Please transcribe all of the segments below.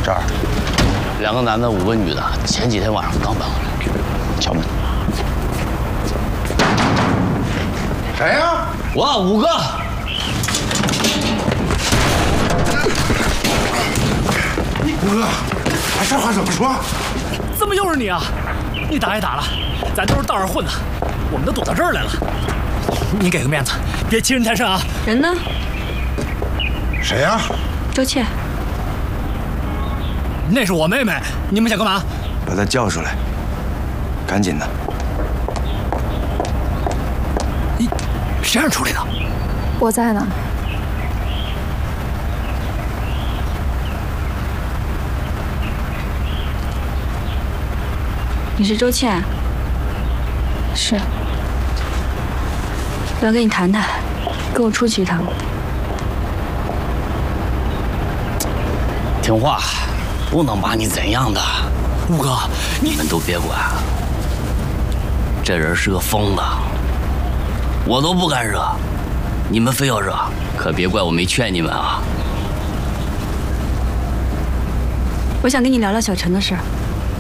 这儿，2个男的5个女的，前几天晚上刚搬回来。敲门。 谁呀？ 我5个。 五哥，这话怎么说？ 怎么又是你啊？你打也打了，咱都是道上混的，我们都躲到这儿来了。你给个面子，别欺人太甚啊！ 人呢？ 谁呀？ 周倩。 那是我妹妹，你们想干嘛？ 把她叫出来，赶紧的。 谁让处理的？ 我在呢。你是周倩？是。我要跟你谈谈，跟我出去一趟。 听话，不能把你怎样的。 五哥， 你们都别管。这人是个疯子，我都不敢惹，你们非要惹，可别怪我没劝你们啊。 我想跟你聊聊小陈的事儿。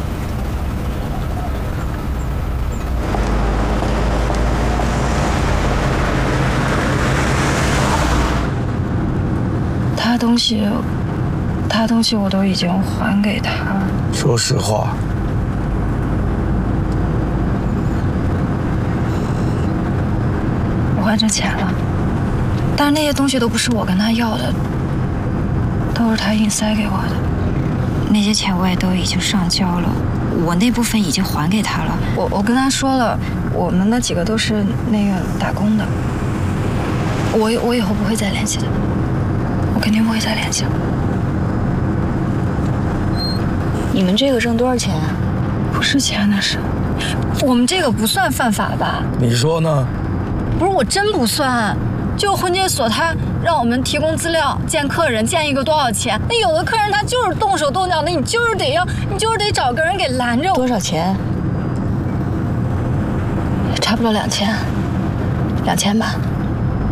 他东西我都已经还给他了。 说实话， 我还这钱了，但是那些东西都不是我跟他要的，都是他硬塞给我的。 那些钱我也都已经上交了，我那部分已经还给他了。 我跟他说了，我们那几个都是那个打工的，我以后不会再联系的，我肯定不会再联系了。 你们这个挣多少钱啊？ 不是钱的事，我们这个不算犯法吧？ 你说呢？ 不是，我真不算。就婚介所，他让我们提供资料，见客人，见一个多少钱？那有的客人他就是动手动脚的，你就是得找个人给拦着。 多少钱？ 差不多2000，2000吧。